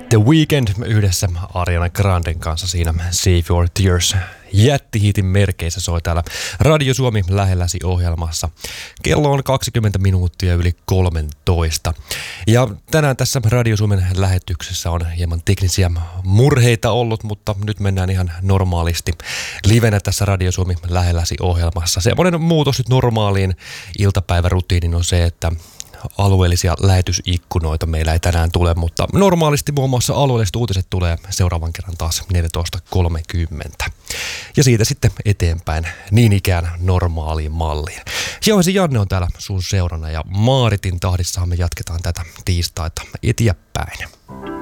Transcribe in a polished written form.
The Weeknd yhdessä Ariana Granden kanssa siinä Save Your Tears jättihiitin merkeissä soi täällä Radio Suomi lähelläsi ohjelmassa. Kello on 20 minuuttia yli 13. Ja tänään tässä Radio Suomen lähetyksessä on hieman teknisiä murheita ollut, mutta nyt mennään ihan normaalisti livenä tässä Radio Suomi lähelläsi ohjelmassa. Semmoinen muutos nyt normaaliin iltapäivärutiinin on se, että alueellisia lähetysikkunoita meillä ei tänään tule, mutta normaalisti muun muassa alueelliset uutiset tulee seuraavan kerran taas 14.30. Ja siitä sitten eteenpäin niin ikään normaaliin malliin. Jauhesi Janne on täällä sun seurana ja Maaritin tahdissahan me jatketaan tätä tiistaita eteenpäin.